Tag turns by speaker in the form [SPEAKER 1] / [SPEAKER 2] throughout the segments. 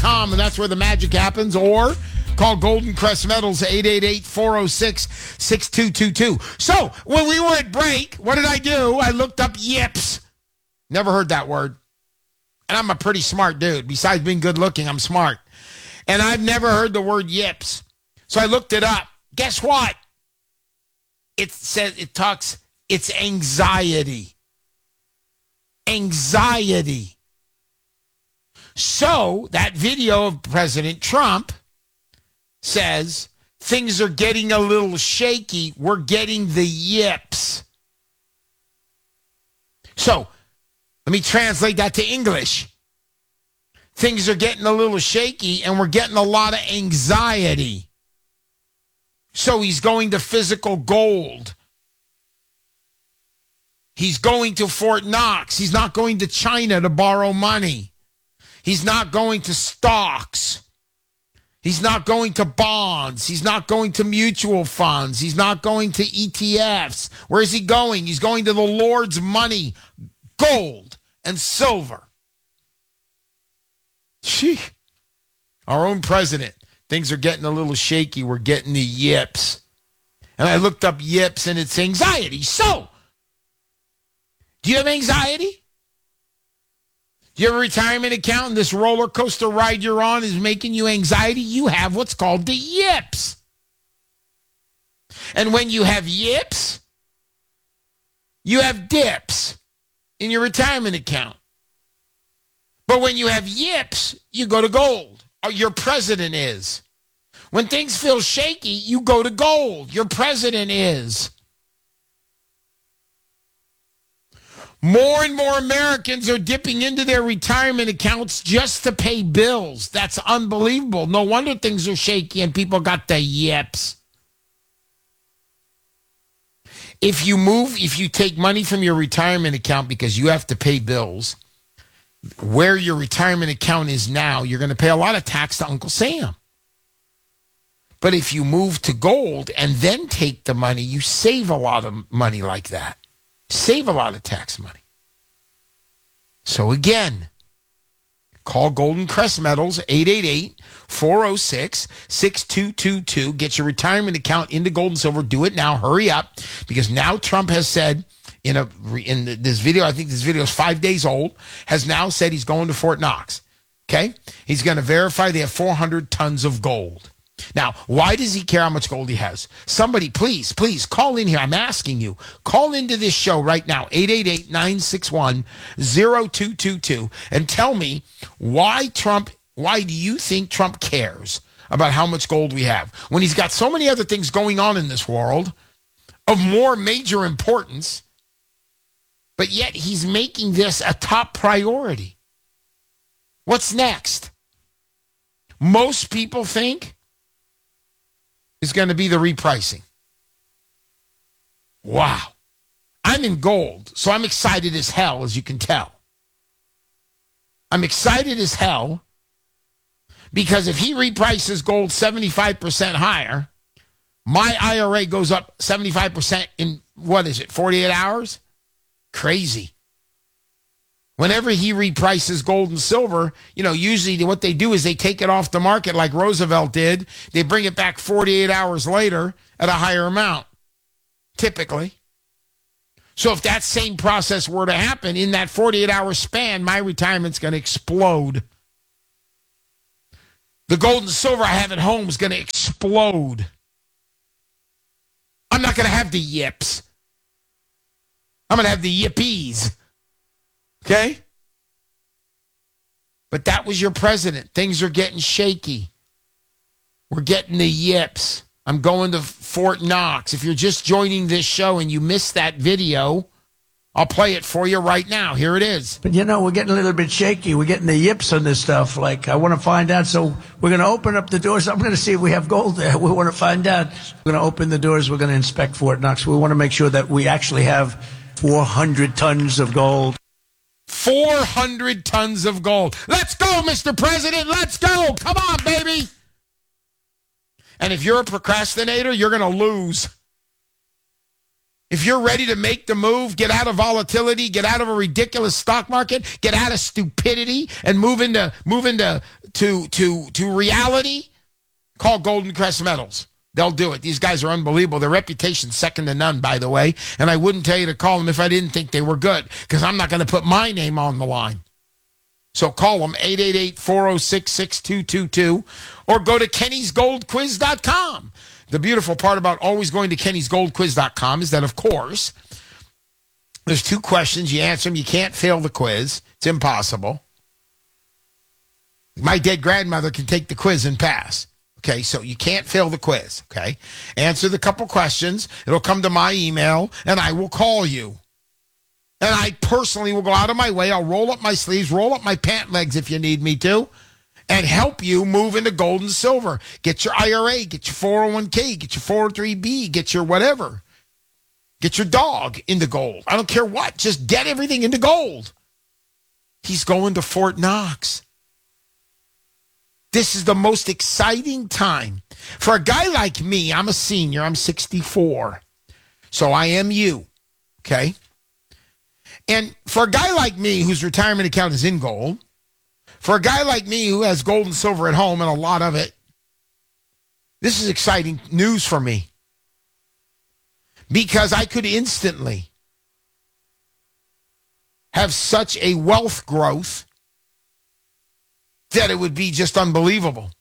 [SPEAKER 1] goldencrestmetals.com, and that's where the magic happens. Or call Golden Crest Metals, 888-406-6222. So, when we were at break, what did I do? I looked up yips. Never heard that word. And I'm a pretty smart dude. Besides being good looking, I'm smart. And I've never heard the word yips. So I looked it up. Guess what? It says, it's anxiety. Anxiety. So that video of President Trump says things are getting a little shaky. We're getting the yips. So let me translate that to English. Things are getting a little shaky and we're getting a lot of anxiety. So he's going to physical gold. He's going to Fort Knox. He's not going to China to borrow money. He's not going to stocks. He's not going to bonds. He's not going to mutual funds. He's not going to ETFs. Where is he going? He's going to the Lord's money, gold and silver. Gee. Our own president. Things are getting a little shaky. We're getting the yips. And I looked up yips and it's anxiety. So, do you have anxiety? Do you have a retirement account and this roller coaster ride you're on is making you anxiety? You have what's called the yips. And when you have yips, you have dips in your retirement account. But when you have yips, you go to gold. Your president is. When things feel shaky, you go to gold. Your president is. More and more Americans are dipping into their retirement accounts just to pay bills. That's unbelievable. No wonder things are shaky and people got the yips. If you take money from your retirement account because you have to pay bills, where your retirement account is now, you're going to pay a lot of tax to Uncle Sam. But if you move to gold and then take the money, you save a lot of money like that. Save a lot of tax money. So again, call Golden Crest Metals, 888-406-6222. Get your retirement account into gold and silver. Do it now. Hurry up. Because now Trump has said, in this video, I think this video is 5 days old, has now said he's going to Fort Knox. Okay? He's going to verify they have 400 tons of gold. Now, why does he care how much gold he has? Somebody, please call in here. I'm asking you. Call into this show right now, 888-961-0222, and tell me why do you think Trump cares about how much gold we have when he's got so many other things going on in this world of more major importance, but yet he's making this a top priority. What's next? Most people think is going to be the repricing. Wow. I'm in gold, so I'm excited as hell, as you can tell. I'm excited as hell because if he reprices gold 75% higher, my IRA goes up 75% in, 48 hours? Crazy. Whenever he reprices gold and silver, usually what they do is they take it off the market like Roosevelt did. They bring it back 48 hours later at a higher amount, typically. So if that same process were to happen in that 48-hour span, my retirement's going to explode. The gold and silver I have at home is going to explode. I'm not going to have the yips. I'm going to have the yippies. Okay? But that was your president. Things are getting shaky. We're getting the yips. I'm going to Fort Knox. If you're just joining this show and you missed that video, I'll play it for you right now. Here it is.
[SPEAKER 2] But we're getting a little bit shaky. We're getting the yips on this stuff. Like, I want to find out. So we're going to open up the doors. I'm going to see if we have gold there. We want to find out. We're going to open the doors. We're going to inspect Fort Knox. We want to make sure that we actually have 400 tons of gold.
[SPEAKER 1] 400 tons of gold. Let's go, Mr. President. Let's go. Come on, baby. And if you're a procrastinator, you're going to lose. If you're ready to make the move, get out of volatility, get out of a ridiculous stock market, get out of stupidity, and move into reality, call Golden Crest Metals. They'll do it. These guys are unbelievable. Their reputation's second to none, by the way. And I wouldn't tell you to call them if I didn't think they were good, because I'm not going to put my name on the line. So call them, 888-406-6222, or go to kennysgoldquiz.com. The beautiful part about always going to kennysgoldquiz.com is that, of course, there's 2 questions. You answer them. You can't fail the quiz. It's impossible. My dead grandmother can take the quiz and pass. Okay, so you can't fail the quiz, okay? Answer the couple questions. It'll come to my email, and I will call you. And I personally will go out of my way. I'll roll up my sleeves, roll up my pant legs if you need me to, and help you move into gold and silver. Get your IRA, get your 401k, get your 403b, get your whatever. Get your dog into gold. I don't care what. Just get everything into gold. He's going to Fort Knox. This is the most exciting time. For a guy like me, I'm a senior. I'm 64. So I am you. Okay? And for a guy like me whose retirement account is in gold, for a guy like me who has gold and silver at home and a lot of it, this is exciting news for me. Because I could instantly have such a wealth growth that it would be just unbelievable.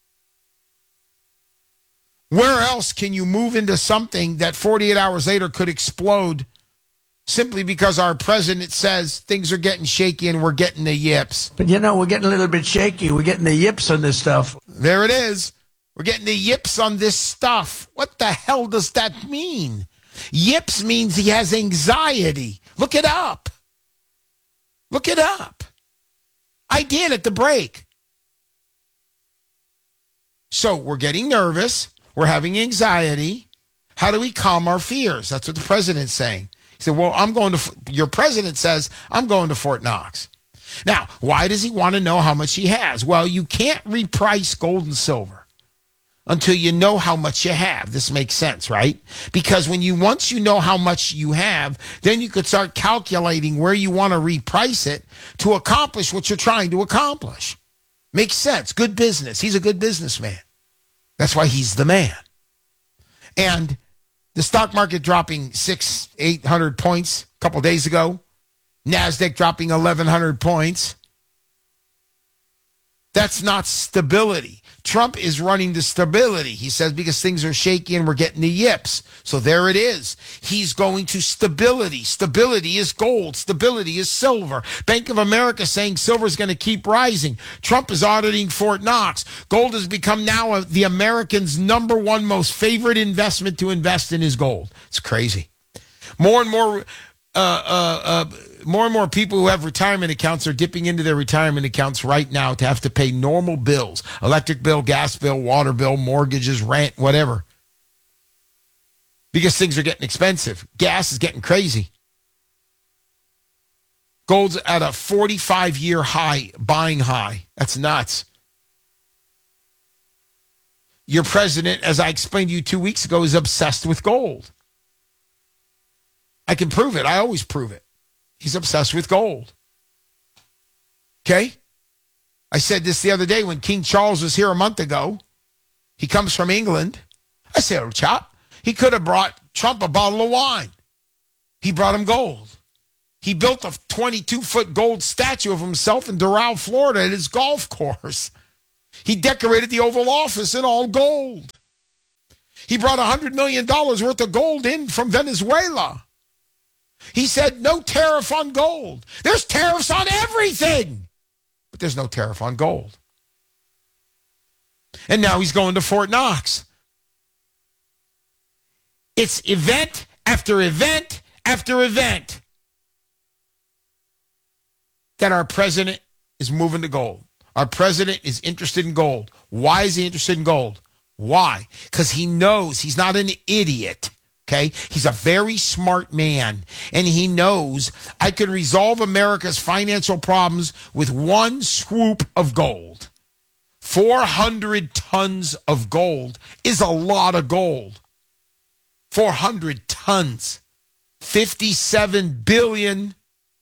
[SPEAKER 1] Where else can you move into something that 48 hours later could explode simply because our president says things are getting shaky and we're getting the yips?
[SPEAKER 2] But, we're getting a little bit shaky. We're getting the yips on this stuff.
[SPEAKER 1] There it is. We're getting the yips on this stuff. What the hell does that mean? Yips means he has anxiety. Look it up. Look it up. I did at the break. So we're getting nervous. We're having anxiety. How do we calm our fears? That's what the president's saying. He said, well, your president says, I'm going to Fort Knox. Now, why does he want to know how much he has? Well, you can't reprice gold and silver until you know how much you have. This makes sense, right? Because once you know how much you have, then you could start calculating where you want to reprice it to accomplish what you're trying to accomplish. Makes sense. Good business. He's a good businessman. That's why he's the man. And the stock market dropping 800 points a couple days ago. NASDAQ dropping 1,100 points. That's not stability. Trump is running to stability, he says, because things are shaky and we're getting the yips. So there it is. He's going to stability. Stability is gold. Stability is silver. Bank of America saying silver is going to keep rising. Trump is auditing Fort Knox. Gold has become now the American's number one most favorite investment to invest in is gold. It's crazy. More and more people who have retirement accounts are dipping into their retirement accounts right now to have to pay normal bills, electric bill, gas bill, water bill, mortgages, rent, whatever. Because things are getting expensive. Gas is getting crazy. Gold's at a 45-year high, buying high. That's nuts. Your president, as I explained to you 2 weeks ago, is obsessed with gold. I can prove it. I always prove it. He's obsessed with gold. Okay? I said this the other day when King Charles was here a month ago. He comes from England. I said, oh, chap, he could have brought Trump a bottle of wine. He brought him gold. He built a 22-foot gold statue of himself in Doral, Florida at his golf course. He decorated the Oval Office in all gold. He brought $100 million worth of gold in from Venezuela. He said no tariff on gold. There's tariffs on everything, but there's no tariff on gold. And now he's going to Fort Knox. It's event after event after event that our president is moving to gold. Our president is interested in gold. Why is he interested in gold? Why? Because he knows he's not an idiot. Okay, he's a very smart man, and he knows I could resolve America's financial problems with one swoop of gold. 400 tons of gold is a lot of gold. 400 tons. $57 billion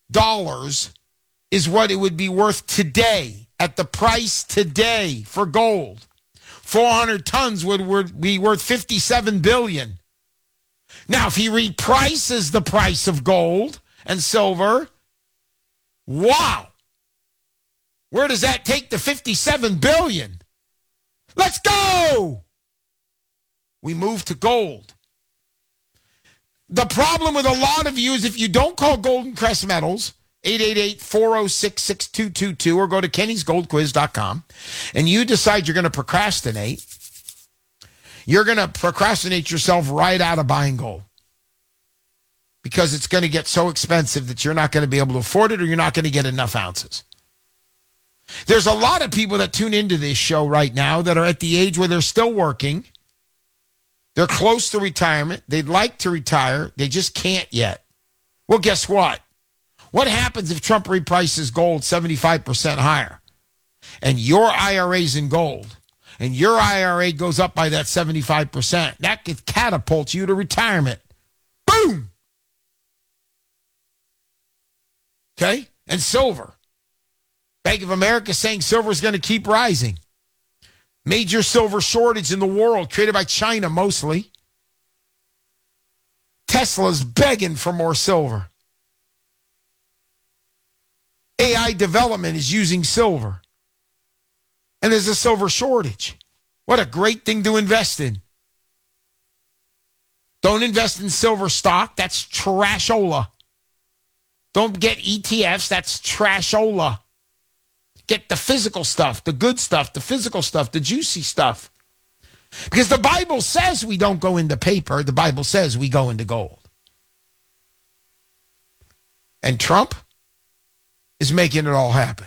[SPEAKER 1] is what it would be worth today, at the price today for gold. 400 tons would be worth $57 billion. Now, if he reprices the price of gold and silver, wow. Where does that take the $57 billion? Let's go! We move to gold. The problem with a lot of you is if you don't call Golden Crest Metals, 888-406-6222, or go to kennysgoldquiz.com, and you decide you're going to procrastinate, you're going to procrastinate yourself right out of buying gold. Because it's going to get so expensive that you're not going to be able to afford it, or you're not going to get enough ounces. There's a lot of people that tune into this show right now that are at the age where they're still working. They're close to retirement. They'd like to retire. They just can't yet. Well, guess what? What happens if Trump reprices gold 75% higher? And your IRA's in gold. And your IRA goes up by that 75%. That could catapult you to retirement. Boom! Okay? And silver. Bank of America saying silver is going to keep rising. Major silver shortage in the world, created by China mostly. Tesla's begging for more silver. AI development is using silver. And there's a silver shortage. What a great thing to invest in. Don't invest in silver stock. That's trashola. Don't get ETFs. That's trashola. Get the physical stuff, the good stuff, the physical stuff, the juicy stuff. Because the Bible says we don't go into paper. The Bible says we go into gold. And Trump is making it all happen.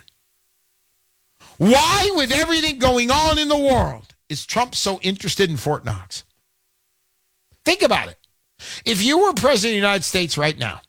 [SPEAKER 1] Why, with everything going on in the world, is Trump so interested in Fort Knox? Think about it. If you were president of the United States right now,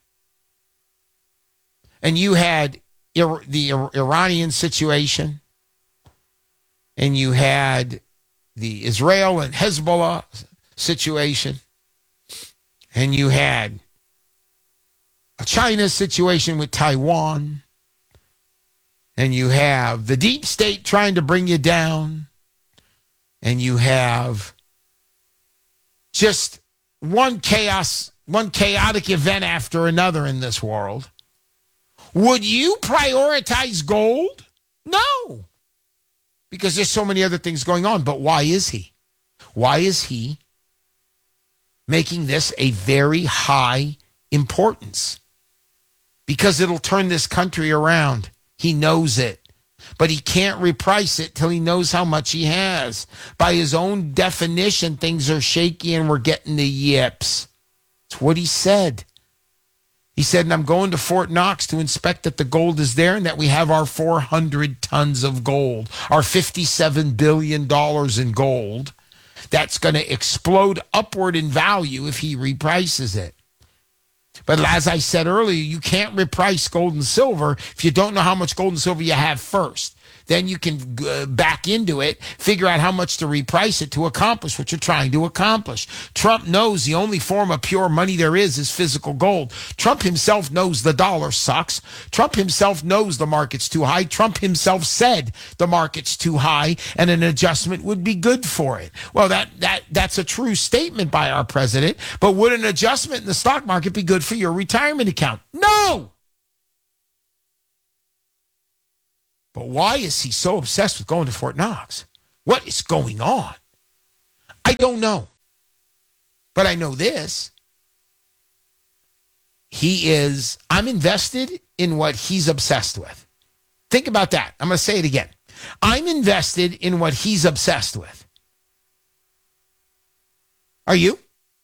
[SPEAKER 1] and you had the Iranian situation, and you had the Israel and Hezbollah situation, and you had a China situation with Taiwan, and you have the deep state trying to bring you down, and you have just one chaotic event after another in this world, would you prioritize gold? No. Because there's so many other things going on. But why is he? Why is he making this a very high importance? Because it'll turn this country around. He knows it. But he can't reprice it till he knows how much he has. By his own definition, things are shaky and we're getting the yips. That's what he said. He said, and I'm going to Fort Knox to inspect that the gold is there and that we have our 400 tons of gold, our $57 billion in gold. That's going to explode upward in value if he reprices it. But as I said earlier, you can't reprice gold and silver if you don't know how much gold and silver you have first. Then you can back into it, figure out how much to reprice it to accomplish what you're trying to accomplish. Trump knows the only form of pure money there is physical gold. Trump himself knows the dollar sucks. Trump himself knows the market's too high. Trump himself said the market's too high and an adjustment would be good for it. Well, that's a true statement by our president, but would an adjustment in the stock market be good for your retirement account? No! But why is he so obsessed with going to Fort Knox? What is going on? I don't know. But I know this. I'm invested in what he's obsessed with. Think about that. I'm going to say it again. I'm invested in what he's obsessed with. Are you?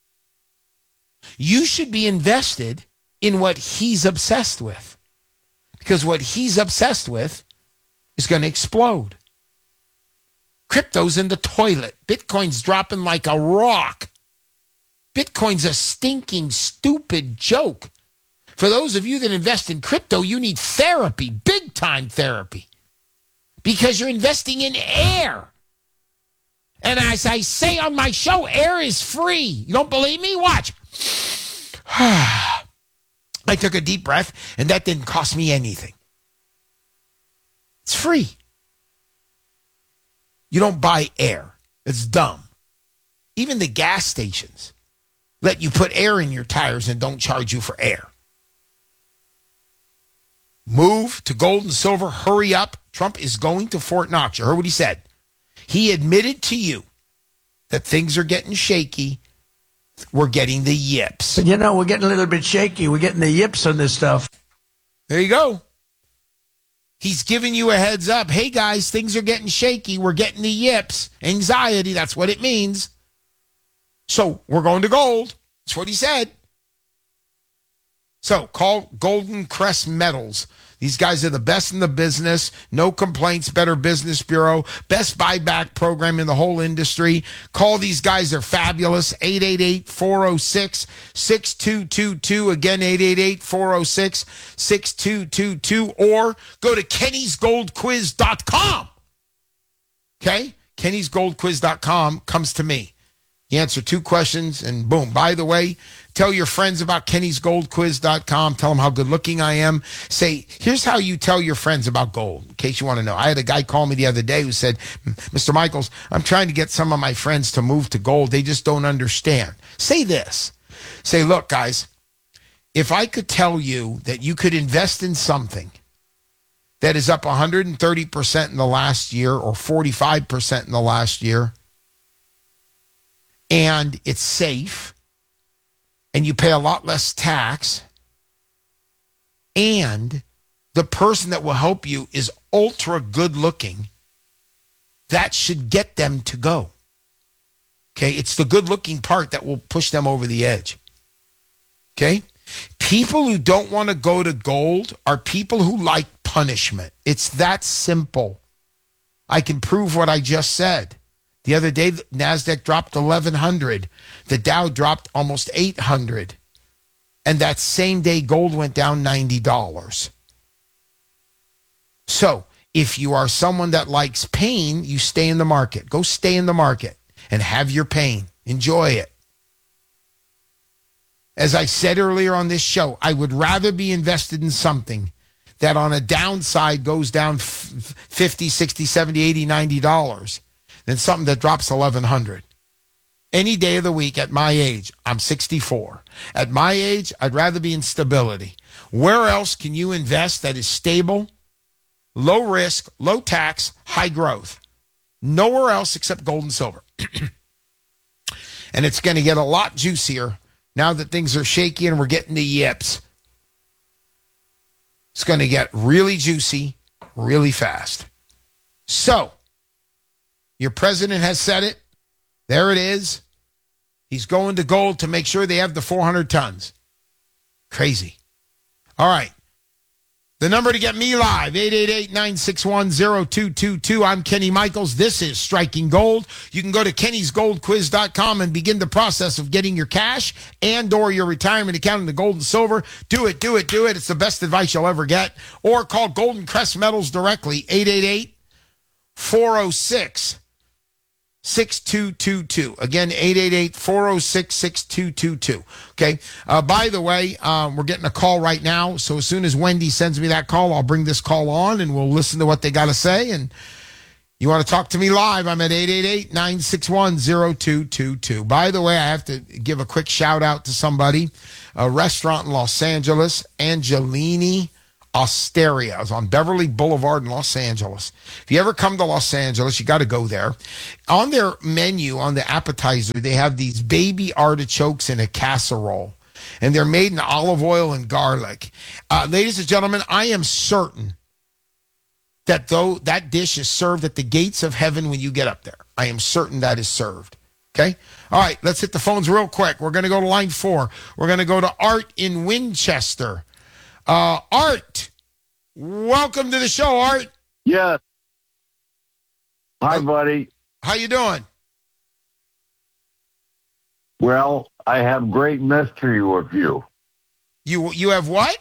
[SPEAKER 1] You should be invested in what he's obsessed with. Because what he's obsessed with is going to explode. Crypto's in the toilet. Bitcoin's dropping like a rock. Bitcoin's a stinking, stupid joke. For those of you that invest in crypto, you need therapy, big time therapy, because you're investing in air. And as I say on my show, air is free. You don't believe me? Watch. I took a deep breath, and that didn't cost me anything. It's free. You don't buy air. It's dumb. Even the gas stations let you put air in your tires and don't charge you for air. Move to gold and silver. Hurry up. Trump is going to Fort Knox. You heard what he said. He admitted to you that things are getting shaky. We're getting the yips.
[SPEAKER 2] You know, we're getting a little bit shaky. We're getting the yips on this stuff.
[SPEAKER 1] There you go. He's giving you a heads up. Hey, guys, things are getting shaky. We're getting the yips. Anxiety, that's what it means. So we're going to gold. That's what he said. So call Golden Crest Metals. These guys are the best in the business. No complaints, Better Business Bureau. Best buyback program in the whole industry. Call these guys. They're fabulous. 888-406-6222. Again, 888-406-6222. Or go to kennysgoldquiz.com. Okay? kennysgoldquiz.com comes to me. You answer 2 questions and boom. By the way, tell your friends about kennysgoldquiz.com. Tell them how good looking I am. Say, here's how you tell your friends about gold, in case you want to know. I had a guy call me the other day who said, Mr. Michaels, I'm trying to get some of my friends to move to gold. They just don't understand. Say this. Say, look, guys, if I could tell you that you could invest in something that is up 130% in the last year or 45% in the last year, and it's safe, and you pay a lot less tax, and the person that will help you is ultra good looking, that should get them to go. Okay? It's the good looking part that will push them over the edge. Okay? People who don't want to go to gold are people who like punishment. It's that simple. I can prove what I just said. The other day, the NASDAQ dropped 1,100. The Dow dropped almost 800. And that same day, gold went down $90. So if you are someone that likes pain, you stay in the market. Go stay in the market and have your pain. Enjoy it. As I said earlier on this show, I would rather be invested in something that on a downside goes down $50, $60, $70, $80, $90 than something that drops 1,100. Any day of the week at my age, I'm 64. At my age, I'd rather be in stability. Where else can you invest that is stable, low risk, low tax, high growth? Nowhere else except gold and silver. And it's going to get a lot juicier now that things are shaky and we're getting the yips. It's going to get really juicy really fast. So, your president has said it. There it is. He's going to gold to make sure they have the 400 tons. Crazy. All right. The number to get me live, 888-961-0222. I'm Kenny Michaels. This is Striking Gold. You can go to kennysgoldquiz.com and begin the process of getting your cash and or your retirement account in the gold and silver. Do it, do it, do it. It's the best advice you'll ever get. Or call Golden Crest Metals directly, 888-406-6222. Again, 888-406-6222. Okay. By the way, we're getting a call right now. So as soon as Wendy sends me that call, I'll bring this call on and we'll listen to what they got to say. And you want to talk to me live, I'm at 888-961-0222. By the way, I have to give a quick shout out to somebody, a restaurant in Los Angeles, Angelini Osteria. It's on Beverly Boulevard in Los Angeles. If you ever come to Los Angeles, you got to go there. On their menu, on the appetizer, they have these baby artichokes in a casserole, and they're made in olive oil and garlic. Ladies and gentlemen, I am certain that though that dish is served at the gates of heaven when you get up there. I am certain that is served. Okay? All right, let's hit the phones real quick. We're going to go to line 4. We're going to go to Art in Winchester. Art, welcome to the show, Art.
[SPEAKER 3] Yes. Hi, buddy.
[SPEAKER 1] How you doing?
[SPEAKER 3] Well, I have great mystery with you.
[SPEAKER 1] You have what?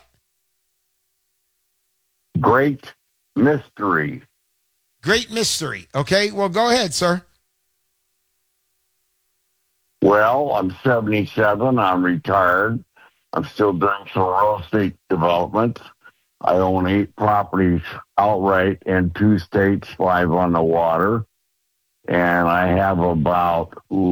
[SPEAKER 3] Great mystery.
[SPEAKER 1] Great mystery. Okay, well, go ahead, sir.
[SPEAKER 3] Well, I'm 77. I'm retired. I'm still doing some real estate development. I own 8 properties outright in 2 states, 5 on the water. And I have about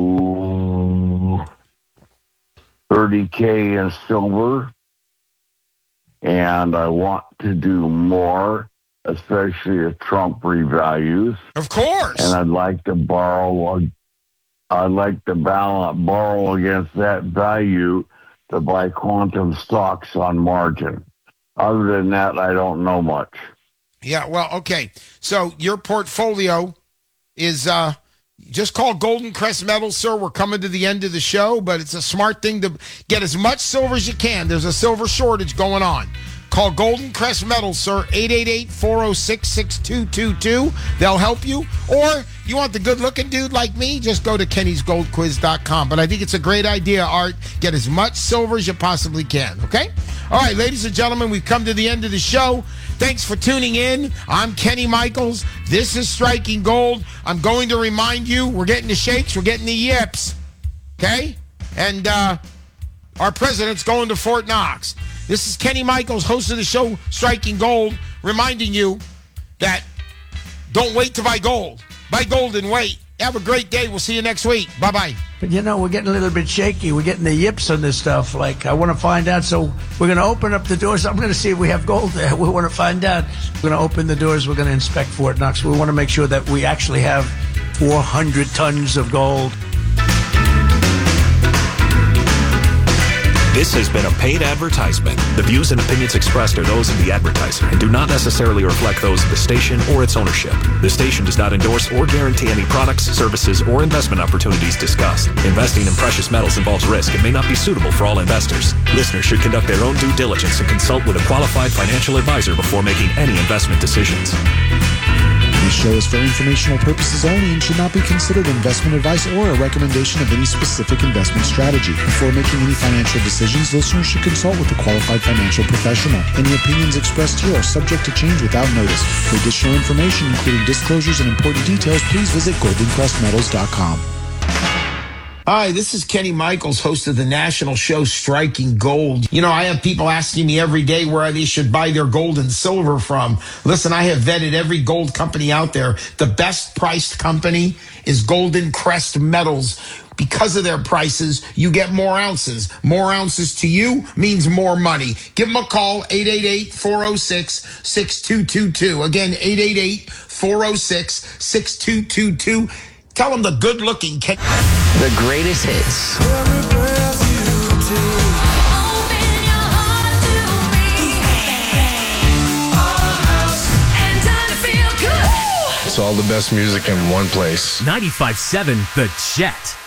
[SPEAKER 3] 30K in silver. And I want to do more, especially if Trump revalues.
[SPEAKER 1] Of course.
[SPEAKER 3] And I'd like to borrow against that value to buy quantum stocks on margin. Other than that, I don't know much.
[SPEAKER 1] Yeah, well, okay. So your portfolio is just call Golden Crest Metals, sir. We're coming to the end of the show, but it's a smart thing to get as much silver as you can. There's a silver shortage going on. Call Golden Crest Metals, sir, 888-406-6222. They'll help you. Or you want the good-looking dude like me, just go to kennysgoldquiz.com. But I think it's a great idea, Art. Get as much silver as you possibly can, okay? All right, ladies and gentlemen, we've come to the end of the show. Thanks for tuning in. I'm Kenny Michaels. This is Striking Gold. I'm going to remind you, we're getting the shakes, we're getting the yips, okay? And our president's going to Fort Knox. This is Kenny Michaels, host of the show Striking Gold, reminding you that don't wait to buy gold. Buy gold and wait. Have a great day. We'll see you next week. Bye-bye.
[SPEAKER 2] But, we're getting a little bit shaky. We're getting the yips on this stuff. Like, I want to find out. So we're going to open up the doors. I'm going to see if we have gold there. We want to find out. We're going to open the doors. We're going to inspect Fort Knox. We want to make sure that we actually have 400 tons of gold.
[SPEAKER 4] This has been a paid advertisement. The views and opinions expressed are those of the advertiser and do not necessarily reflect those of the station or its ownership. The station does not endorse or guarantee any products, services, or investment opportunities discussed. Investing in precious metals involves risk and may not be suitable for all investors. Listeners should conduct their own due diligence and consult with a qualified financial advisor before making any investment decisions.
[SPEAKER 5] This show is for informational purposes only and should not be considered investment advice or a recommendation of any specific investment strategy. Before making any financial decisions, listeners should consult with a qualified financial professional. Any opinions expressed here are subject to change without notice. For additional information, including disclosures and important details, please visit goldencrestmetals.com.
[SPEAKER 1] Hi, this is Kenny Michaels, host of the national show Striking Gold. I have people asking me every day where they should buy their gold and silver from. Listen, I have vetted every gold company out there. The best priced company is Golden Crest Metals. Because of their prices, you get more ounces. More ounces to you means more money. Give them a call, 888-406-6222. Again, 888-406-6222. Tell them the good-looking
[SPEAKER 6] The greatest hits.
[SPEAKER 7] It's all the best music in one place.
[SPEAKER 8] 95.7 The Jet.